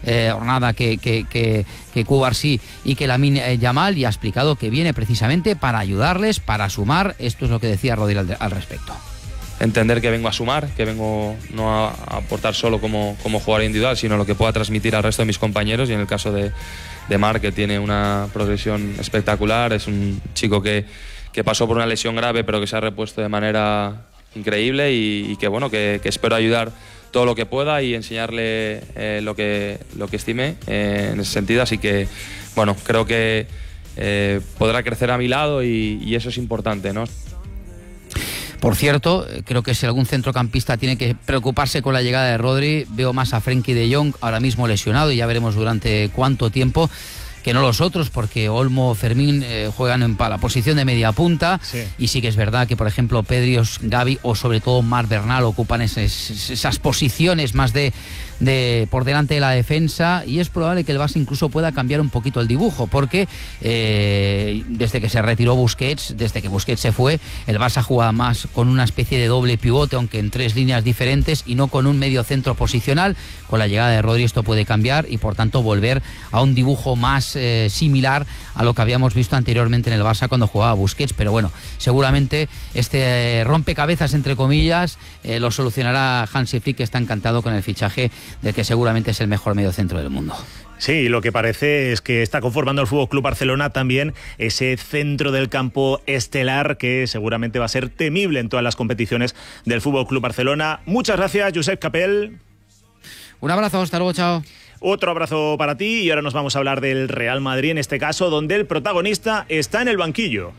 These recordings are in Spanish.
jornada que Cubarsí y que Lamine Yamal, y ha explicado que viene precisamente para ayudarles, para sumar. Esto es lo que decía Rodri al respecto. Entender que vengo a sumar, que vengo no a aportar solo como jugador individual, sino lo que pueda transmitir al resto de mis compañeros. Y en el caso de Marc, que tiene una progresión espectacular, es un chico que pasó por una lesión grave pero que se ha repuesto de manera increíble y que bueno, que espero ayudar todo lo que pueda y enseñarle lo que estime en ese sentido. Así que bueno, creo que podrá crecer a mi lado y eso es importante, ¿no? Por cierto, creo que si algún centrocampista tiene que preocuparse con la llegada de Rodri, veo más a Frenkie de Jong, ahora mismo lesionado, y ya veremos durante cuánto tiempo, que no los otros, porque Olmo, Fermín juegan en la posición de media punta, sí. Y sí que es verdad que, por ejemplo, Pedri, Gavi o sobre todo Marc Bernal ocupan esas posiciones más de por delante de la defensa, y es probable que el Barça incluso pueda cambiar un poquito el dibujo, porque desde que se retiró Busquets, desde que Busquets se fue, el Barça juega más con una especie de doble pivote, aunque en 3 líneas diferentes, y no con un medio centro posicional. Con la llegada de Rodri esto puede cambiar y por tanto volver a un dibujo más similar a lo que habíamos visto anteriormente en el Barça cuando jugaba Busquets. Pero bueno, seguramente este rompecabezas entre comillas lo solucionará Hansi Flick, que está encantado con el fichaje del que seguramente es el mejor mediocentro del mundo. Sí, lo que parece es que está conformando el FC Barcelona también ese centro del campo estelar que seguramente va a ser temible en todas las competiciones del FC Barcelona. Muchas gracias, Josep Capel. Un abrazo, hasta luego, chao. Otro abrazo para ti, y ahora nos vamos a hablar del Real Madrid, en este caso, donde el protagonista está en el banquillo.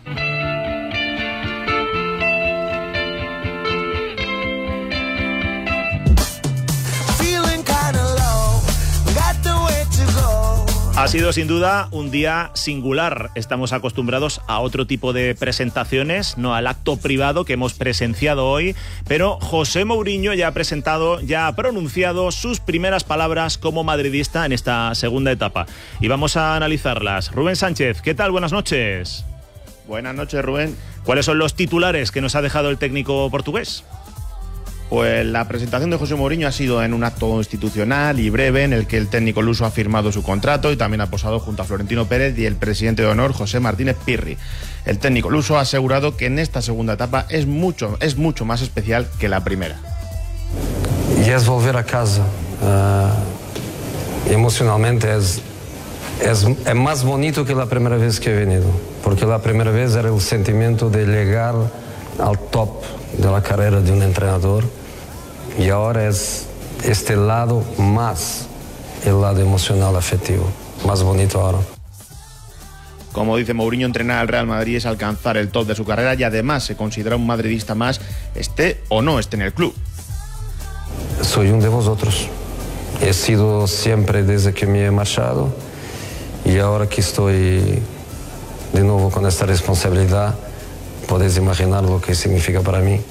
Ha sido sin duda un día singular. Estamos acostumbrados a otro tipo de presentaciones, no al acto privado que hemos presenciado hoy, pero José Mourinho ya ha pronunciado sus primeras palabras como madridista en esta segunda etapa. Y vamos a analizarlas. Rubén Sánchez, ¿qué tal? Buenas noches. Buenas noches, Rubén. ¿Cuáles son los titulares que nos ha dejado el técnico portugués? Pues la presentación de José Mourinho ha sido en un acto institucional y breve, en el que el técnico luso ha firmado su contrato y también ha posado junto a Florentino Pérez y el presidente de honor, José Martínez Pirri. El técnico luso ha asegurado que en esta segunda etapa es mucho más especial que la primera. Y es volver a casa. Emocionalmente es más bonito que la primera vez que he venido, porque la primera vez era el sentimiento de llegar al top de la carrera de un entrenador, y ahora es este lado más el lado emocional, afectivo, más bonito ahora. Como dice Mourinho, entrenar al Real Madrid es alcanzar el top de su carrera, y además se considera un madridista más, esté o no esté en el club. Soy un de vosotros. He sido siempre desde que me he marchado, y ahora que estoy de nuevo con esta responsabilidad, podéis imaginar lo que significa para mí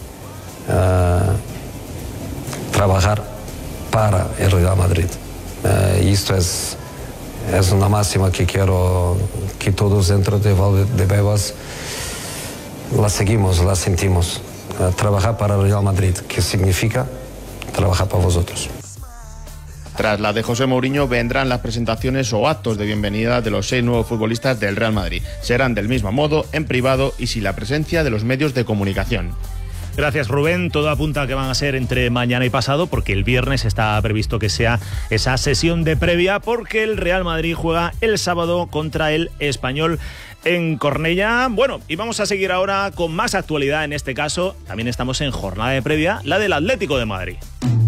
trabajar para el Real Madrid. Y esto es una máxima que quiero que todos dentro de Valdebebas la seguimos, la sentimos. Trabajar para el Real Madrid, que significa trabajar para vosotros. Tras la de José Mourinho vendrán las presentaciones o actos de bienvenida de los 6 nuevos futbolistas del Real Madrid. Serán del mismo modo, en privado y sin la presencia de los medios de comunicación. Gracias, Rubén. Todo apunta a que van a ser entre mañana y pasado, porque el viernes está previsto que sea esa sesión de previa, porque el Real Madrid juega el sábado contra el Español en Cornellá. Bueno, y vamos a seguir ahora con más actualidad. En este caso, también estamos en jornada de previa, la del Atlético de Madrid.